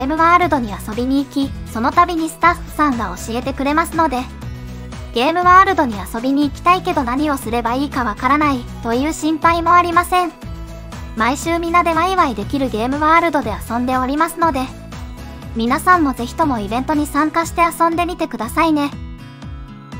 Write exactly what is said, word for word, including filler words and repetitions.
ゲームワールドに遊びに行き、その度にスタッフさんが教えてくれますので、ゲームワールドに遊びに行きたいけど何をすればいいかわからないという心配もありません。毎週皆でワイワイできるゲームワールドで遊んでおりますので、皆さんもぜひともイベントに参加して遊んでみてくださいね。